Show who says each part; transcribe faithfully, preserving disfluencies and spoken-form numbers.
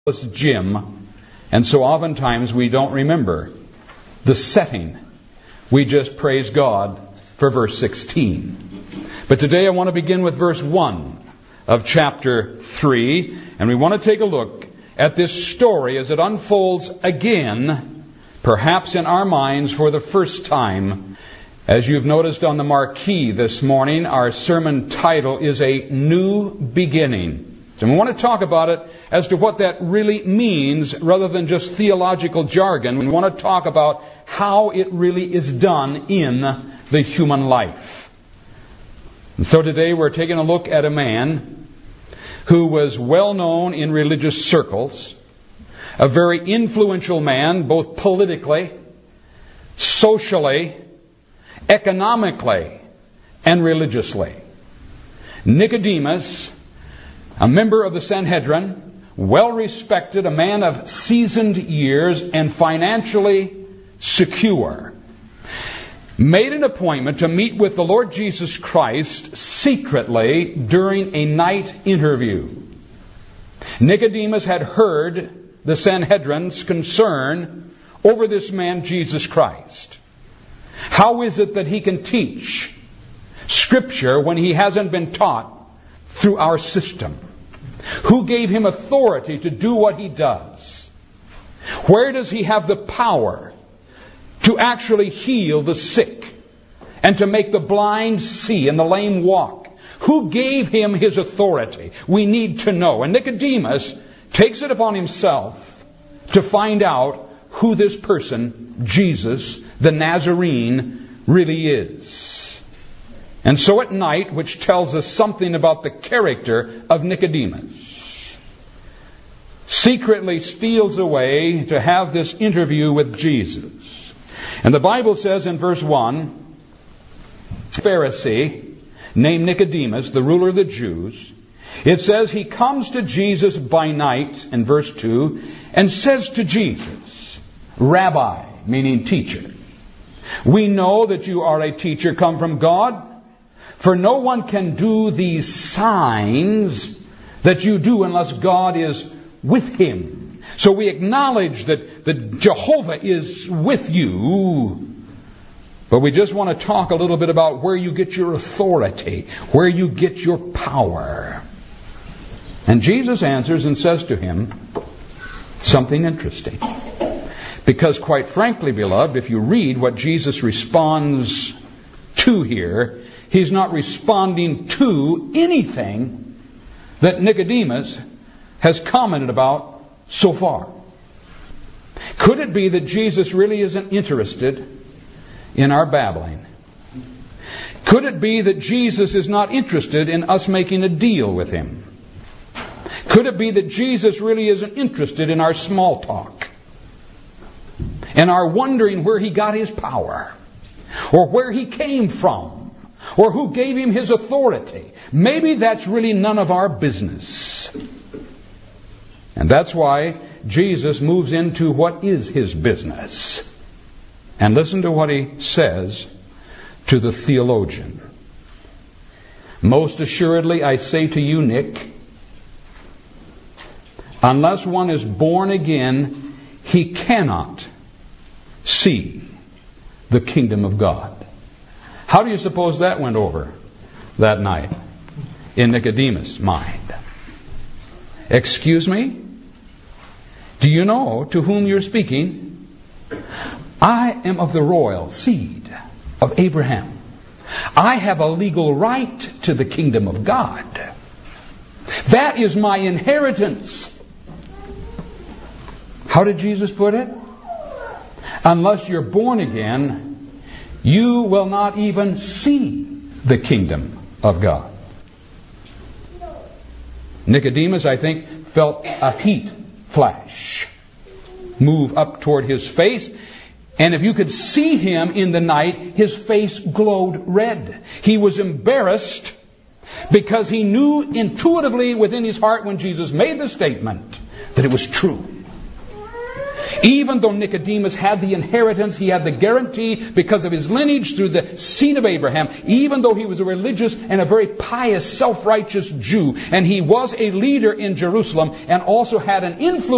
Speaker 1: Jim, and so oftentimes we don't remember the setting. We just praise God for verse sixteen. But today I want to begin with verse one of chapter three, and we want to take a look at this story as it unfolds again, perhaps in our minds for the first time. As you've noticed on the marquee this morning, our sermon title is A New Beginning. And we want to talk about it as to what that really means rather than just theological jargon. We want to talk about how it really is done in the human life. And so today we're taking a look at a man who was well known in religious circles, a very influential man both politically, socially, economically, and religiously. Nicodemus, a member of the Sanhedrin, well respected, a man of seasoned years and financially secure, made an appointment to meet with the Lord Jesus Christ secretly during a night interview. Nicodemus had heard the Sanhedrin's concern over this man Jesus Christ. How is it that he can teach Scripture when he hasn't been taught through our system? Who gave him authority to do what he does? Where does he have the power to actually heal the sick and to make the blind see and the lame walk? Who gave him his authority? We need to know. And Nicodemus takes it upon himself to find out who this person, Jesus, the Nazarene, really is. And so at night, which tells us something about the character of Nicodemus, secretly steals away to have this interview with Jesus. And the Bible says in verse one, a Pharisee named Nicodemus, the ruler of the Jews, it says he comes to Jesus by night in verse two and says to Jesus, Rabbi, meaning teacher, we know that you are a teacher come from God, for no one can do these signs that you do unless God is with him. So we acknowledge that, that Jehovah is with you. But we just want to talk a little bit about where you get your authority, where you get your power. And Jesus answers and says to him something interesting. Because quite frankly, beloved, if you read what Jesus responds to here, he's not responding to anything that Nicodemus has commented about so far. Could it be that Jesus really isn't interested in our babbling? Could it be that Jesus is not interested in us making a deal with him? Could it be that Jesus really isn't interested in our small talk and our wondering where he got his power or where he came from? Or who gave him his authority? Maybe that's really none of our business. And that's why Jesus moves into what is his business. And listen to what he says to the theologian. Most assuredly, I say to you, Nick, unless one is born again, he cannot see the kingdom of God. How do you suppose that went over that night in Nicodemus' mind? Excuse me? Do you know to whom you're speaking? I am of the royal seed of Abraham. I have a legal right to the kingdom of God. That is my inheritance. How did Jesus put it? Unless you're born again, you will not even see the kingdom of God. Nicodemus, I think, felt a heat flash move up toward his face. And if you could see him in the night, his face glowed red. He was embarrassed because he knew intuitively within his heart when Jesus made the statement that it was true. Even though Nicodemus had the inheritance, he had the guarantee because of his lineage through the seed of Abraham, even though he was a religious and a very pious, self-righteous Jew, and he was a leader in Jerusalem and also had an influence